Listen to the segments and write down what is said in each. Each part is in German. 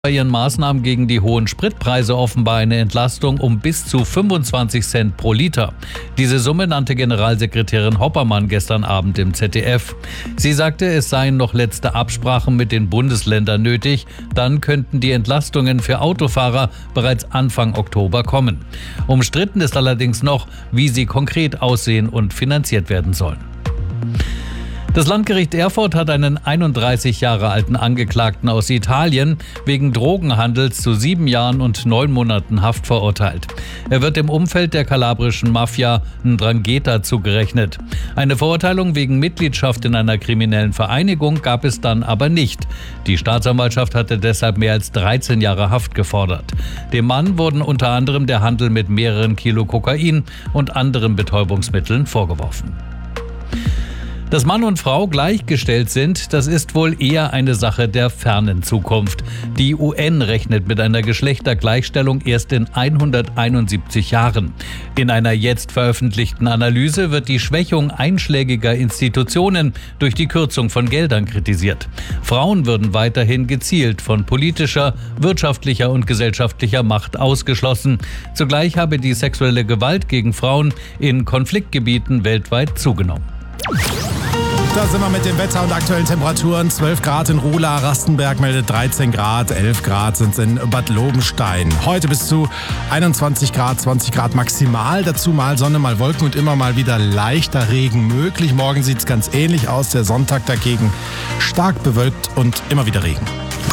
Bei ihren Maßnahmen gegen die hohen Spritpreise offenbar eine Entlastung um bis zu 25 Cent pro Liter. Diese Summe nannte Generalsekretärin Hoppermann gestern Abend im ZDF. Sie sagte, es seien noch letzte Absprachen mit den Bundesländern nötig. Dann könnten die Entlastungen für Autofahrer bereits Anfang Oktober kommen. Umstritten ist allerdings noch, wie sie konkret aussehen und finanziert werden sollen. Das Landgericht Erfurt hat einen 31 Jahre alten Angeklagten aus Italien wegen Drogenhandels zu 7 Jahren und 9 Monaten Haft verurteilt. Er wird im Umfeld der kalabrischen Mafia 'Ndrangheta zugerechnet. Eine Verurteilung wegen Mitgliedschaft in einer kriminellen Vereinigung gab es dann aber nicht. Die Staatsanwaltschaft hatte deshalb mehr als 13 Jahre Haft gefordert. Dem Mann wurden unter anderem der Handel mit mehreren Kilo Kokain und anderen Betäubungsmitteln vorgeworfen. Dass Mann und Frau gleichgestellt sind, das ist wohl eher eine Sache der fernen Zukunft. Die UN rechnet mit einer Geschlechtergleichstellung erst in 171 Jahren. In einer jetzt veröffentlichten Analyse wird die Schwächung einschlägiger Institutionen durch die Kürzung von Geldern kritisiert. Frauen würden weiterhin gezielt von politischer, wirtschaftlicher und gesellschaftlicher Macht ausgeschlossen. Zugleich habe die sexuelle Gewalt gegen Frauen in Konfliktgebieten weltweit zugenommen. Da sind wir mit dem Wetter und aktuellen Temperaturen. 12 Grad in Ruhla, Rastenberg meldet 13 Grad, 11 Grad sind es in Bad Lobenstein. Heute bis zu 21 Grad, 20 Grad maximal. Dazu mal Sonne, mal Wolken und immer mal wieder leichter Regen möglich. Morgen sieht es ganz ähnlich aus. Der Sonntag dagegen stark bewölkt und immer wieder Regen.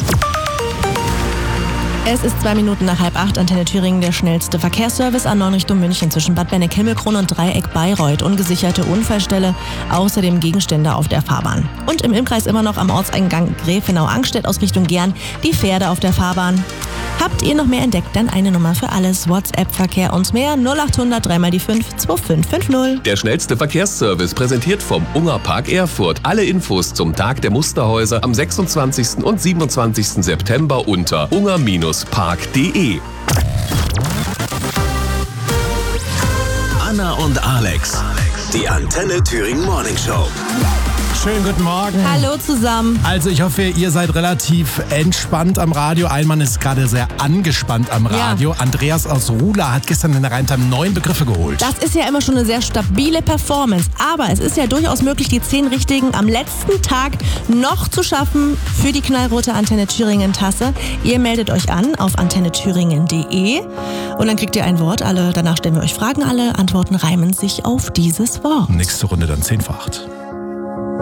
Es ist 2 Minuten nach 7:30, Antenne Thüringen, der schnellste Verkehrsservice A9 Richtung München zwischen Bad Benneck-Himmelkron und Dreieck Bayreuth. Ungesicherte Unfallstelle, außerdem Gegenstände auf der Fahrbahn. Und im Ilmkreis immer noch am Ortseingang Gräfenau-Angstedt aus Richtung Gern die Pferde auf der Fahrbahn. Habt ihr noch mehr entdeckt? Dann eine Nummer für alles. WhatsApp-Verkehr und mehr 0800 3 die 5 2550. Der schnellste Verkehrsservice präsentiert vom Unger Park Erfurt. Alle Infos zum Tag der Musterhäuser am 26. und 27. September unter unger-park.de. Anna und Alex, die Antenne Thüringen Morning Show. Schönen guten Morgen. Hallo zusammen. Also ich hoffe, ihr seid relativ entspannt am Radio. Ein Mann ist gerade sehr angespannt am Radio. Ja. Andreas aus Ruhla hat gestern in der Rheintal 9 Begriffe geholt. Das ist ja immer schon eine sehr stabile Performance. Aber es ist ja durchaus möglich, die 10 Richtigen am letzten Tag noch zu schaffen für die knallrote Antenne Thüringen Tasse. Ihr meldet euch an auf antennethüringen.de und dann kriegt ihr ein Wort. Danach stellen wir euch Fragen. Alle Antworten reimen sich auf dieses Wort. Nächste Runde dann 10-facht.